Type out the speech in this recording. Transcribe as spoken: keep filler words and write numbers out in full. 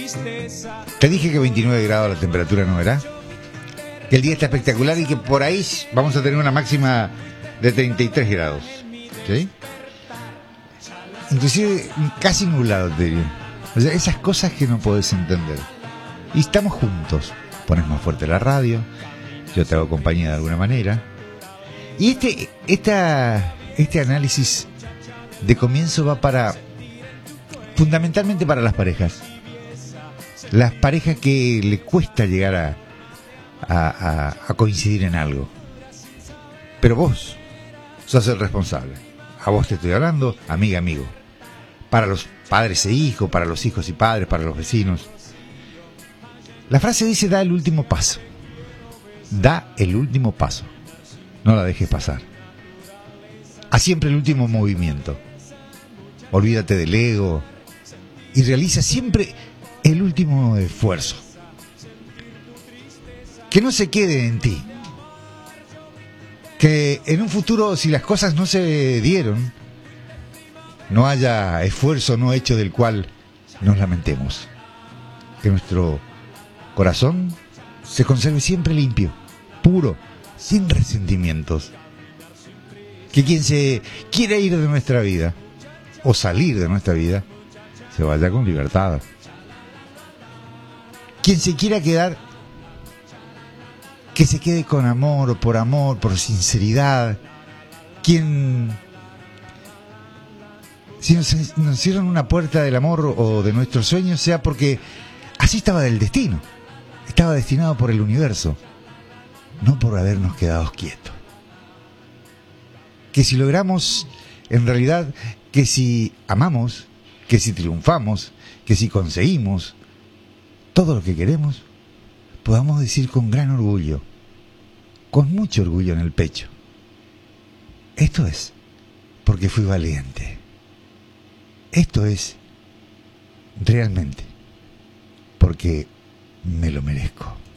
Te dije que veintinueve grados la temperatura, ¿no era? Que el día está espectacular y que por ahí vamos a tener una máxima de treinta y tres grados. ¿Sí? Inclusive casi nublado, te diría. O sea, esas cosas que no podés entender. Y estamos juntos. Pones más fuerte la radio, yo te hago compañía de alguna manera. Y este, esta, este análisis de comienzo va para, fundamentalmente para las parejas. Las parejas que le cuesta llegar a, a, a, a coincidir en algo. Pero vos sos el responsable. A vos te estoy hablando, amiga, amigo. Para los padres e hijos, para los hijos y padres, para los vecinos. La frase dice: da el último paso. Da el último paso. No la dejes pasar. Haz siempre el último movimiento. Olvídate del ego y realiza siempre el último esfuerzo. Que no se quede en ti. Que en un futuro, si las cosas no se dieron, no haya esfuerzo no hecho del cual nos lamentemos. Que nuestro corazón se conserve siempre limpio, puro, sin resentimientos. Que quien se quiera ir de nuestra vida o salir de nuestra vida se vaya con libertad. Quien se quiera quedar, que se quede con amor o por amor, por sinceridad. Quien, si nos, nos cierran una puerta del amor o de nuestros sueños, sea porque así estaba del destino. Estaba destinado por el universo, no por habernos quedado quietos. Que si logramos, en realidad, que si amamos, que si triunfamos, que si conseguimos todo lo que queremos, podamos decir con gran orgullo, con mucho orgullo en el pecho: esto es porque fui valiente. Esto es realmente porque me lo merezco.